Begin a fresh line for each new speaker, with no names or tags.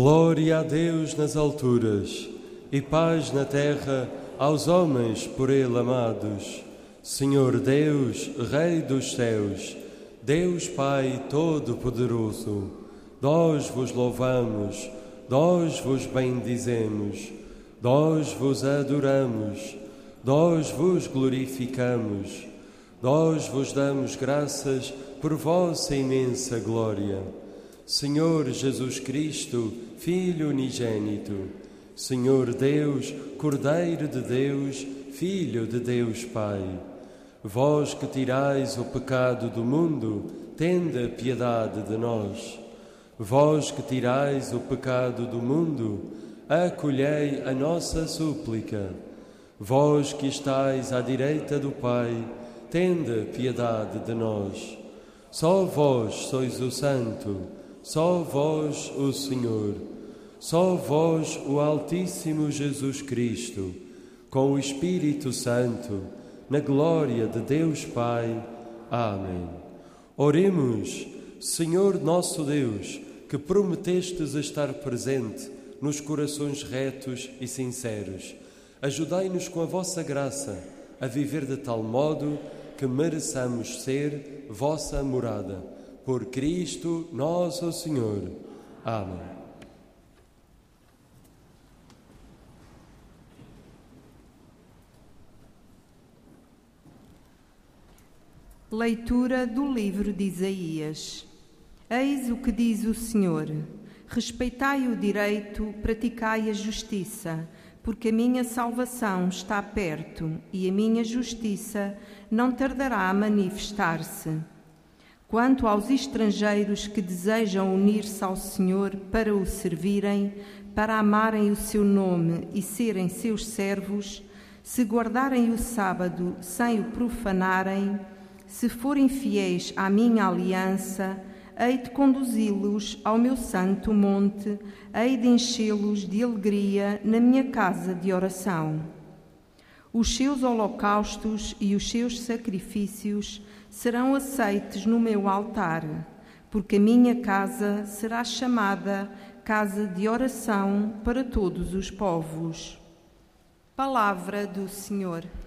Glória a Deus nas alturas e paz na terra aos homens por Ele amados. Senhor Deus, Rei dos céus, Deus Pai Todo-Poderoso, nós vos louvamos, nós vos bendizemos, nós vos adoramos, nós vos glorificamos, nós vos damos graças por vossa imensa glória. Senhor Jesus Cristo, Filho unigênito, Senhor Deus, Cordeiro de Deus, Filho de Deus Pai, vós que tirais o pecado do mundo, tende piedade de nós. Vós que tirais o pecado do mundo, acolhei a nossa súplica. Vós que estais à direita do Pai, tende piedade de nós. Só vós sois o Santo, só vós o Senhor, só vós o Altíssimo Jesus Cristo, com o Espírito Santo, na glória de Deus Pai. Amém. Oremos, Senhor nosso Deus, que prometestes estar presente nos corações retos e sinceros. Ajudai-nos com a vossa graça a viver de tal modo que mereçamos ser vossa morada. Por Cristo nosso Senhor. Amém.
Leitura do livro de Isaías. Eis o que diz o Senhor: respeitai o direito, praticai a justiça, porque a minha salvação está perto e a minha justiça não tardará a manifestar-se. Quanto aos estrangeiros que desejam unir-se ao Senhor para o servirem, para amarem o seu nome e serem seus servos, se guardarem o sábado sem o profanarem, se forem fiéis à minha aliança, hei de conduzi-los ao meu santo monte, hei de enchê-los de alegria na minha casa de oração. Os seus holocaustos e os seus sacrifícios serão aceites no meu altar, porque a minha casa será chamada casa de oração para todos os povos. Palavra do Senhor.